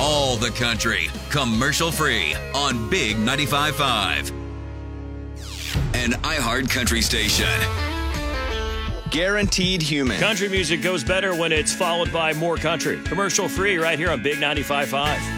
all the country, commercial free on Big 95.5. An iHeart Country station. Guaranteed human. Country music goes better when it's followed by more country. Commercial free right here on Big 95.5.